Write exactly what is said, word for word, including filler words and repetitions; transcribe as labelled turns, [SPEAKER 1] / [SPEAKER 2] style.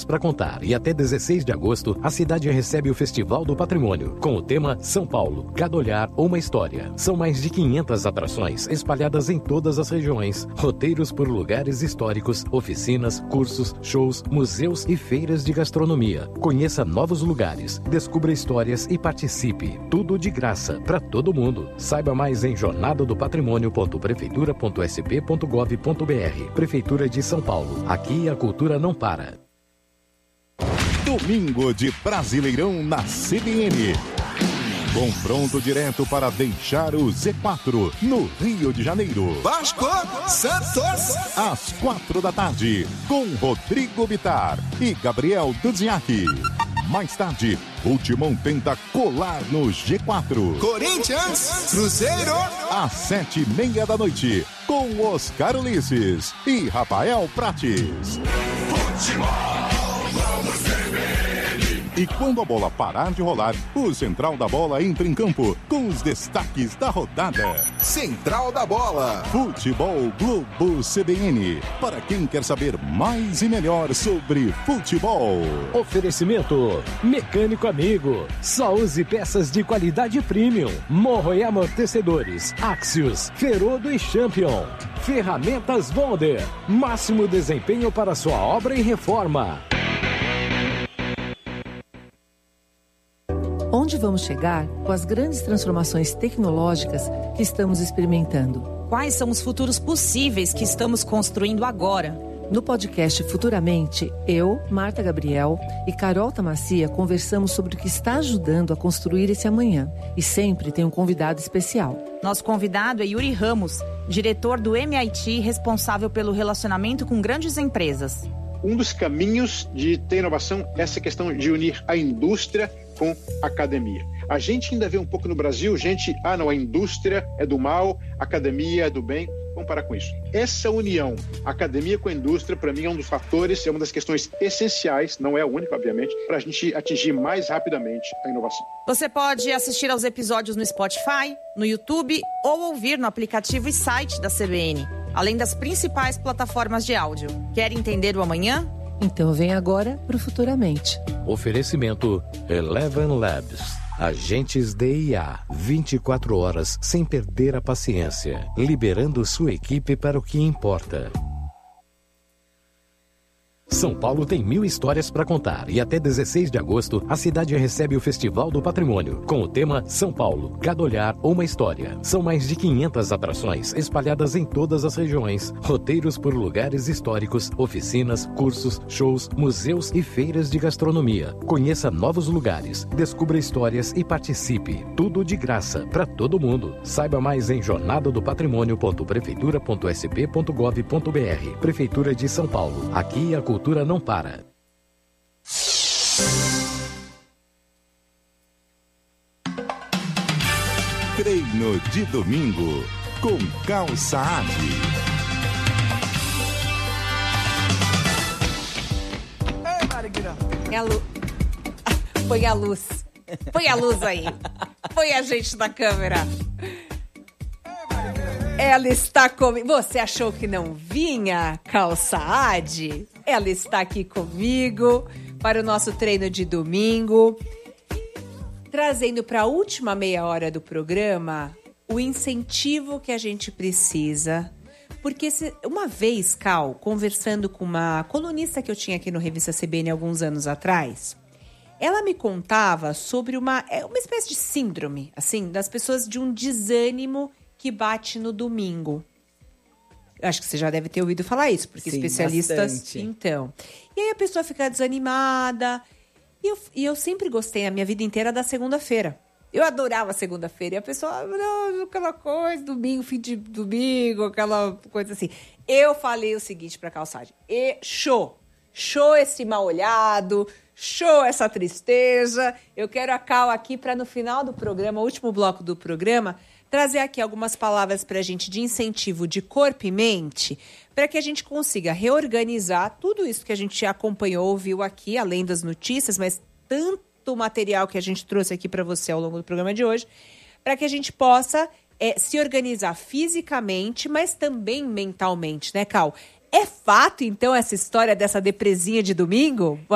[SPEAKER 1] para contar e até dezesseis de agosto a cidade recebe o Festival do Patrimônio com o tema São Paulo, cada olhar uma história. São mais de quinhentas atrações espalhadas em todas as regiões, roteiros por lugares históricos, oficinas, cursos, shows, museus e feiras de gastronomia. Conheça novos lugares, descubra histórias e participe. Tudo de graça para todo mundo. Saiba mais em jornada do patrimônio ponto prefeitura ponto s p ponto gov ponto b r. Prefeitura de São Paulo. Aqui a cultura não para.
[SPEAKER 2] Domingo de Brasileirão na C B N. Confronto direto para deixar o Z quatro no Rio de Janeiro.
[SPEAKER 3] Vasco, Santos.
[SPEAKER 2] Às quatro da tarde, com Rodrigo Bittar e Gabriel Dudziak. Mais tarde, o Timão tenta colar no G quatro.
[SPEAKER 3] Corinthians, Cruzeiro.
[SPEAKER 2] Às sete e meia da noite, com Oscar Ulisses e Rafael Prates.
[SPEAKER 3] Futebol, vamos ver.
[SPEAKER 2] E quando a bola parar de rolar, o Central da Bola entra em campo com os destaques da rodada.
[SPEAKER 3] Central da Bola.
[SPEAKER 2] Futebol Globo C B N. Para quem quer saber mais e melhor sobre futebol.
[SPEAKER 1] Oferecimento Mecânico Amigo. Só use peças de qualidade premium. Morro e amortecedores. Axios, Ferodo e Champion. Ferramentas Bonder. Máximo desempenho para sua obra e reforma.
[SPEAKER 4] Onde vamos chegar com as grandes transformações tecnológicas que estamos experimentando?
[SPEAKER 5] Quais são os futuros possíveis que estamos construindo agora?
[SPEAKER 4] No podcast Futuramente, eu, Marta Gabriel e Carol Tamacia conversamos sobre o que está ajudando a construir esse amanhã. E sempre tem um convidado especial.
[SPEAKER 5] Nosso convidado é Yuri Ramos, diretor do M I T, responsável pelo relacionamento com grandes empresas.
[SPEAKER 6] Um dos caminhos de ter inovação é essa questão de unir a indústria com a academia. A gente ainda vê um pouco no Brasil, gente, ah não, a indústria é do mal, a academia é do bem. Vamos parar com isso. Essa união, academia com a indústria, para mim é um dos fatores, é uma das questões essenciais, não é a única, obviamente, para a gente atingir mais rapidamente a inovação.
[SPEAKER 5] Você pode assistir aos episódios no Spotify, no YouTube ou ouvir no aplicativo e site da C B N, além das principais plataformas de áudio. Quer entender o amanhã?
[SPEAKER 4] Então vem agora pro Futuramente.
[SPEAKER 1] Oferecimento Eleven Labs. Agentes de I A, vinte e quatro horas sem perder a paciência, liberando sua equipe para o que importa. São Paulo tem mil histórias para contar e até dezesseis de agosto a cidade recebe o Festival do Patrimônio com o tema São Paulo, cada olhar uma história. São mais de quinhentas atrações espalhadas em todas as regiões, roteiros por lugares históricos, oficinas, cursos, shows, museus e feiras de gastronomia. Conheça novos lugares, descubra histórias e participe. Tudo de graça para todo mundo. Saiba mais em jornada do patrimônio ponto prefeitura ponto s p ponto gov ponto b r. Prefeitura de São Paulo. Aqui a cultura não para.
[SPEAKER 2] Treino de domingo com Cal Saad.
[SPEAKER 5] É a luz. Põe a luz. Põe a luz aí. Põe a gente na câmera. Ela está comigo. Você achou que não vinha, Cal Saad? Ela está aqui comigo para o nosso treino de domingo, trazendo para a última meia hora do programa o incentivo que a gente precisa. Porque se, uma vez, Cal, conversando com uma colunista que eu tinha aqui no Revista C B N alguns anos atrás, ela me contava sobre uma, uma espécie de síndrome, assim, das pessoas de um desânimo que bate no domingo. Eu acho que você já deve ter ouvido falar isso, porque Sim, especialistas... Bastante. Então. E aí a pessoa fica desanimada. E eu, e eu sempre gostei, a minha vida inteira, da segunda-feira. Eu adorava segunda-feira. E a pessoa, não, aquela coisa, domingo, fim de domingo, aquela coisa assim. Eu falei o seguinte pra Cal Saad. E show. Show esse mal-olhado. Show essa tristeza. Eu quero a Cal aqui para no final do programa, o último bloco do programa, trazer aqui algumas palavras para a gente de incentivo de corpo e mente, para que a gente consiga reorganizar tudo isso que a gente acompanhou, ouviu aqui, além das notícias, mas tanto material que a gente trouxe aqui para você ao longo do programa de hoje, para que a gente possa é, se organizar fisicamente, mas também mentalmente, né, Cal? É fato, então, essa história dessa depresinha de domingo?